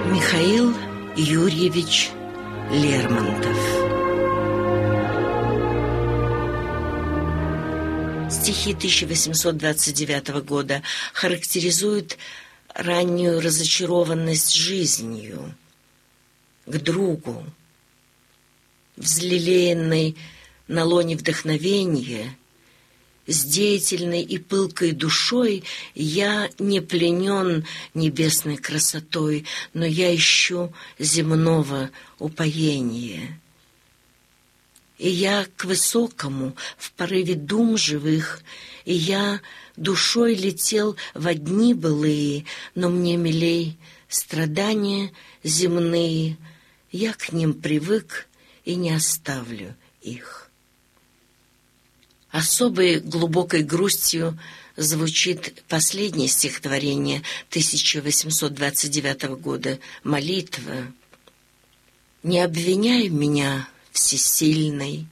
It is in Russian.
Михаил Юрьевич Лермонтов. Стихи 1829 года характеризуют раннюю разочарованность жизнью, к другу, взлелеянный на лоне вдохновения, с деятельной и пылкой душой я не пленен небесной красотой, но я ищу земного упоения. И я к высокому в порыве дум живых, и я душой летел во дни былые, но мне милей страдания земные, я к ним привык и не оставлю их. Особой глубокой грустью звучит последнее стихотворение 1829 года «Молитва». «Не обвиняй меня, всесильный,